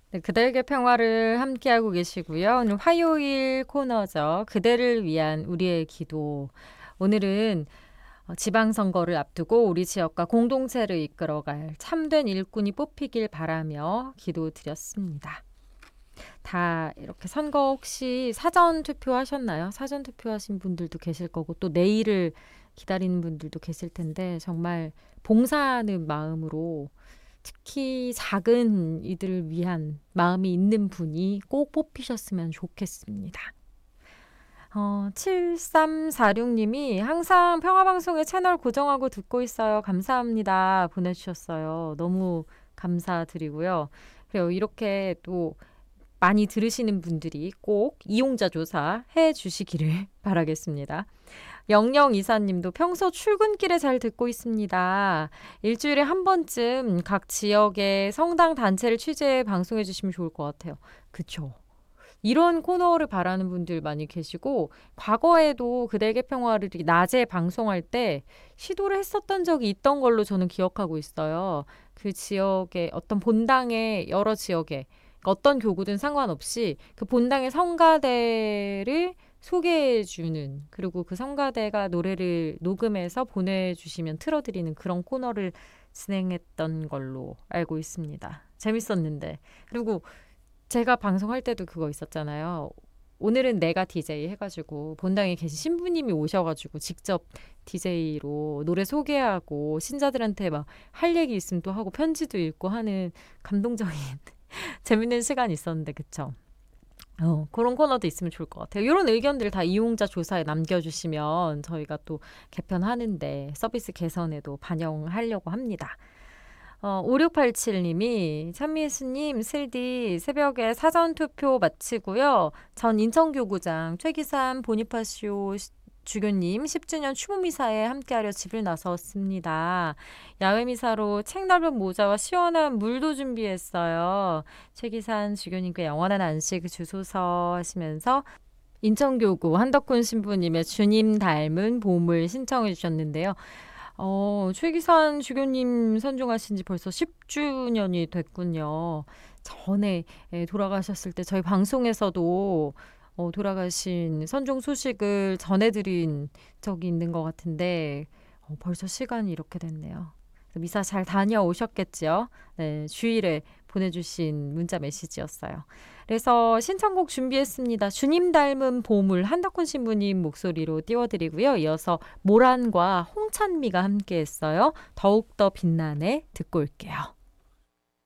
네, 그대에게 평화를 함께하고 계시고요. 오늘 화요일 코너죠. 그대를 위한 우리의 기도. 오늘은 지방선거를 앞두고 우리 지역과 공동체를 이끌어갈 참된 일꾼이 뽑히길 바라며 기도드렸습니다. 다 이렇게 선거 혹시 사전 투표하셨나요? 사전 투표하신 분들도 계실 거고 또 내일을 기다리는 분들도 계실 텐데 정말 봉사하는 마음으로 특히 작은 이들을 위한 마음이 있는 분이 꼭 뽑히셨으면 좋겠습니다. 7346님이 항상 평화방송의 채널 고정하고 듣고 있어요. 감사합니다. 보내주셨어요. 너무 감사드리고요. 그리고 이렇게 또 많이 들으시는 분들이 꼭 이용자 조사 해 주시기를 바라겠습니다. 영영이사님도 평소 출근길에 잘 듣고 있습니다. 일주일에 한 번쯤 각 지역의 성당 단체를 취재해 방송해 주시면 좋을 것 같아요. 그쵸? 이런 코너를 바라는 분들 많이 계시고 과거에도 그대에게 평화를 낮에 방송할 때 시도를 했었던 적이 있던 걸로 저는 기억하고 있어요. 그 지역의 어떤 본당의 여러 지역에 어떤 교구든 상관없이 그 본당의 성가대를 소개해주는 그리고 그 성가대가 노래를 녹음해서 보내주시면 틀어드리는 그런 코너를 진행했던 걸로 알고 있습니다. 재밌었는데. 그리고 제가 방송할 때도 그거 있었잖아요. 오늘은 내가 DJ 해가지고 본당에 계신 신부님이 오셔가지고 직접 DJ로 노래 소개하고 신자들한테 막 할 얘기 있으면 또 하고 편지도 읽고 하는 감동적인 재밌는 시간이 있었는데 그쵸? 그런 코너도 있으면 좋을 것 같아요. 이런 의견들 다 이용자 조사에 남겨주시면 저희가 또 개편하는데 서비스 개선에도 반영하려고 합니다. 5687님이 찬미수님 슬디 새벽에 사전투표 마치고요. 전 인천교구장 최기산 보니파시오 주교님 10주년 추모미사에 함께하려 집을 나섰습니다. 야외미사로 책넓은 모자와 시원한 물도 준비했어요. 최기산 주교님께 영원한 안식 주소서 하시면서 인천교구 한덕훈 신부님의 주님 닮은 보물 신청해 주셨는데요. 최기산 주교님 선종하신 지 벌써 10주년이 됐군요. 전에 돌아가셨을 때 저희 방송에서도 돌아가신 선종 소식을 전해드린 적이 있는 것 같은데 벌써 시간이 이렇게 됐네요. 미사 잘 다녀오셨겠죠? 네, 주일에 보내주신 문자 메시지였어요. 그래서 신청곡 준비했습니다. 주님 닮은 보물 한덕훈 신부님 목소리로 띄워드리고요. 이어서 모란과 홍찬미가 함께했어요. 더욱더 빛나네 듣고 올게요.